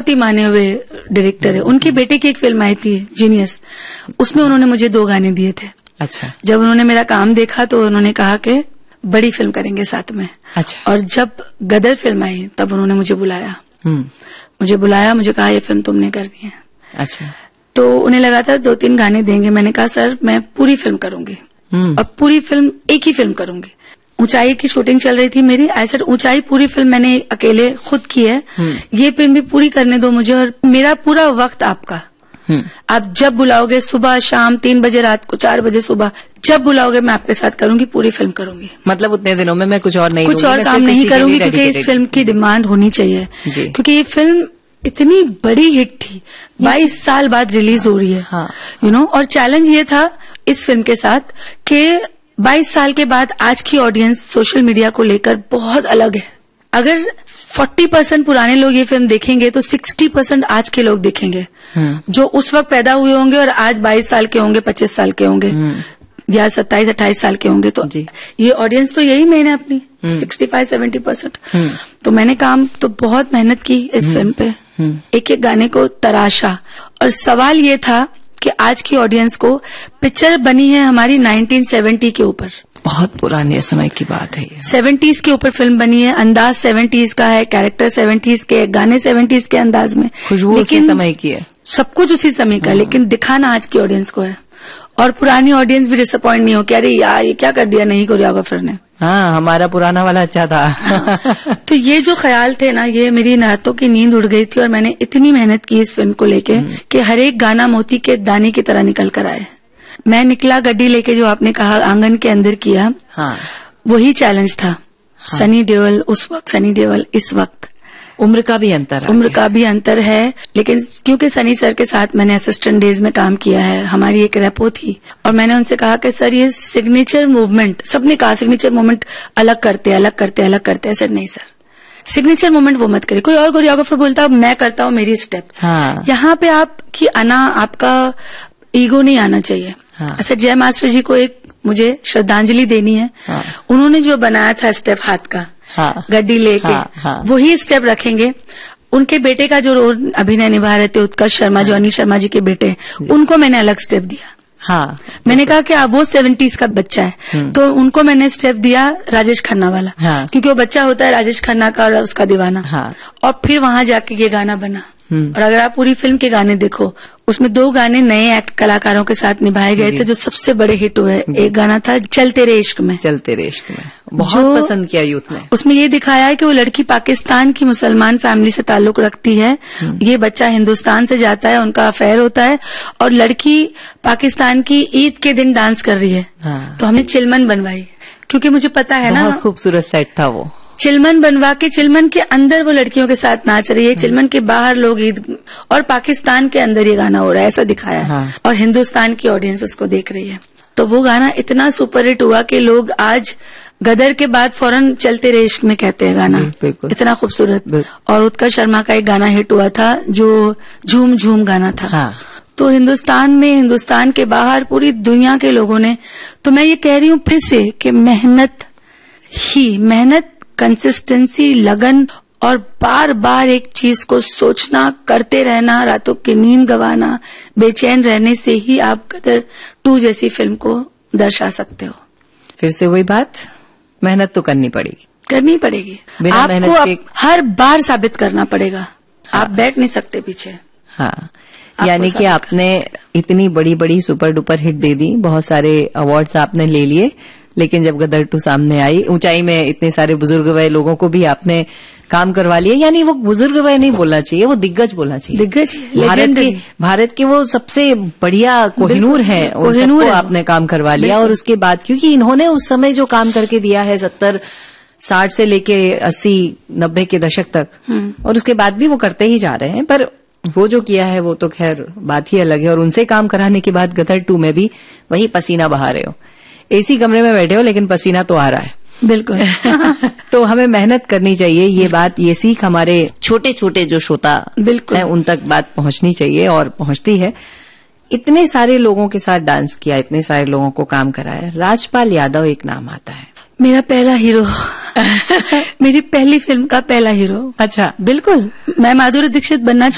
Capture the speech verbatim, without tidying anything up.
ही माने हुए डायरेक्टर है। उनके बेटे की एक फिल्म आई थी जीनियस, उसमें उन्होंने मुझे दो गाने दिए थे। अच्छा। जब उन्होंने मेरा काम देखा तो उन्होंने कहा कि बड़ी फिल्म करेंगे साथ में। अच्छा। और जब गदर फिल्म आई तब उन्होंने मुझे बुलाया। हम्म। मुझे बुलाया, मुझे कहा ये फिल्म तुमने करनी है। अच्छा। तो उन्हें लगा था दो तीन गाने देंगे। मैंने कहा सर मैं पूरी फिल्म करूंगी और पूरी फिल्म एक ही फिल्म करूंगी। ऊंचाई की शूटिंग चल रही थी मेरी। ऐसा ऊंचाई पूरी फिल्म मैंने अकेले खुद की है। ये फिल्म भी पूरी करने दो मुझे और मेरा पूरा वक्त आपका। आप जब बुलाओगे, सुबह शाम, तीन बजे रात को, चार बजे सुबह, जब बुलाओगे मैं आपके साथ करूंगी, पूरी फिल्म करूंगी। मतलब उतने दिनों में मैं कुछ और नहीं कुछ और काम नहीं करूंगी क्योंकि इस फिल्म की डिमांड होनी चाहिए। क्योंकि ये फिल्म इतनी बड़ी हिट थी, बाईस साल बाद रिलीज हो रही है। हाँ। यू नो और चैलेंज ये था इस फिल्म के साथ कि बाईस साल के बाद आज की ऑडियंस सोशल मीडिया को लेकर बहुत अलग है। अगर चालीस परसेंट पुराने लोग ये फिल्म देखेंगे तो साठ परसेंट आज के लोग देखेंगे, जो उस वक्त पैदा हुए होंगे और आज बाईस साल के होंगे, पच्चीस साल के होंगे या सत्ताईस अट्ठाईस साल के होंगे। तो ये ऑडियंस तो यही मेन है अपनी, सिक्सटी फाइव सेवेंटी परसेंट। तो मैंने काम तो बहुत मेहनत की इस फिल्म पे, एक एक गाने को तराशा। और सवाल ये था कि आज की ऑडियंस को पिक्चर बनी है हमारी नाइनटीन सेवेंटी के ऊपर, बहुत पुराने समय की बात है ये। सेवेंटीज के ऊपर फिल्म बनी है, अंदाज सेवेंटीज का है, कैरेक्टर सेवेंटीज के, गाने सेवेंटीज के अंदाज में, खुशबू उसी समय की है, सब कुछ उसी समय का, लेकिन दिखाना आज की ऑडियंस को है। और पुरानी ऑडियंस भी डिसअपॉइंट नहीं हो कि अरे यार ये क्या कर दिया नहीं कोरियोग्राफर ने। हाँ, हमारा पुराना वाला अच्छा था। हाँ, तो ये जो ख्याल थे ना, ये मेरी रातों की नींद उड़ गई थी और मैंने इतनी मेहनत की इस फिल्म को लेके कि हर एक गाना मोती के दाने की तरह निकल कर आए। मैं निकला गड्डी लेके, जो आपने कहा आंगन के अंदर किया, हाँ। वही चैलेंज था। हाँ। सनी देओल उस वक्त, सनी देओल इस वक्त, उम्र का भी अंतर उम्र का भी अंतर है, लेकिन क्योंकि सनी सर के साथ मैंने असिस्टेंट डेज में काम किया है, हमारी एक रेपो थी और मैंने उनसे कहा कि सर ये सिग्नेचर मूवमेंट, सबने कहा सिग्नेचर मूवमेंट अलग करते अलग करते अलग करते हैं। सर नहीं सर, सिग्नेचर मूवमेंट वो मत करिए। कोई और कोरियोग्राफर बोलता मैं करता हूँ मेरी स्टेप। हाँ। यहाँ पे आपकी आना, आपका ईगो नहीं आना चाहिए। हाँ। अच्छा, जय मास्टर जी को एक मुझे श्रद्धांजलि देनी है। हाँ। उन्होंने जो बनाया था स्टेप हाथ का, हाँ। गड्डी लेके, हाँ, हाँ। वही स्टेप रखेंगे। उनके बेटे का जो रोल अभिनय निभा रहे थे उत्कर्ष शर्मा, हाँ। जो अनिल शर्मा जी के बेटे, उनको मैंने अलग स्टेप दिया। हाँ। मैंने कहा कि आप वो सेवेंटीज का बच्चा है तो उनको मैंने स्टेप दिया राजेश खन्ना वाला। हाँ। क्योंकि वो बच्चा होता है राजेश खन्ना का और उसका दीवाना। हाँ। और फिर वहां जाके ये गाना बना। और अगर आप पूरी फिल्म के गाने देखो, उसमें दो गाने नए एक्ट कलाकारों के साथ निभाए गए थे जो सबसे बड़े हिट हुए। एक गाना था चल तेरे इश्क में, चल तेरे इश्क में बहुत पसंद किया यूथ ने। उसमें ये दिखाया है कि वो लड़की पाकिस्तान की मुसलमान फैमिली से ताल्लुक रखती है, ये बच्चा हिंदुस्तान से जाता है, उनका अफेयर होता है और लड़की पाकिस्तान की ईद के दिन डांस कर रही है। हाँ। तो हमने चिलमन बनवाई क्योंकि मुझे पता है ना, बहुत खूबसूरत सेट था वो। चिलमन बनवा के, चिलमन के अंदर वो लड़कियों के साथ नाच रही है, चिलमन के बाहर लोग ईद, और पाकिस्तान के अंदर ये गाना हो रहा है, ऐसा दिखाया है। हाँ। और हिंदुस्तान की ऑडियंस उसको देख रही है। तो वो गाना इतना सुपर हिट हुआ कि लोग आज गदर के बाद फौरन चलते रे इश्क में कहते हैं गाना, इतना खूबसूरत। और उत्कर्ष शर्मा का एक गाना हिट हुआ था जो झूम झूम गाना था। हाँ। तो हिंदुस्तान में, हिंदुस्तान के बाहर पूरी दुनिया के लोगों ने, तो मैं ये कह रही हूँ फिर से कि मेहनत ही, मेहनत, कंसिस्टेंसी, लगन और बार बार एक चीज को सोचना, करते रहना, रातों की नींद गंवाना, बेचैन रहने से ही आप गदर टू जैसी फिल्म को दर्शा सकते हो। फिर से वही बात, मेहनत तो करनी पड़ेगी, करनी पड़ेगी। आपको आप हर बार साबित करना पड़ेगा। हाँ। आप बैठ नहीं सकते पीछे। हाँ। यानी कि आपने इतनी बड़ी बड़ी सुपर डुपर हिट दे दी, बहुत सारे अवार्ड्स आपने ले लिए, लेकिन जब गदर टू सामने आई, ऊंचाई में इतने सारे बुजुर्ग वय लोगों को भी आपने काम करवा लिया। यानी वो बुजुर्ग वय नहीं बोलना चाहिए, वो दिग्गज बोलना चाहिए। दिग्गज, भारत के भारत के वो सबसे बढ़िया कोहिनूर हैं, उन सबको आपने काम करवा लिया। और उसके बाद क्योंकि इन्होंने उस समय जो काम करके दिया है, सत्तर साठ से लेके अस्सी नब्बे के दशक तक, और उसके बाद भी वो करते ही जा रहे हैं, पर वो जो किया है वो तो खैर बात ही अलग है। और उनसे काम कराने के बाद गदर टू में भी वही पसीना बहा रहे हो, एसी कमरे में बैठे हो लेकिन पसीना तो आ रहा है। बिल्कुल। तो हमें मेहनत करनी चाहिए, ये बात, ये सीख हमारे छोटे छोटे जो श्रोता बिल्कुल हैं उन तक बात पहुंचनी चाहिए और पहुंचती है। इतने सारे लोगों के साथ डांस किया, इतने सारे लोगों को काम कराया, राजपाल यादव एक नाम आता है। मेरा पहला हीरो। मेरी पहली फिल्म का पहला हीरो। अच्छा। बिल्कुल, मैं माधुरी दीक्षित बनना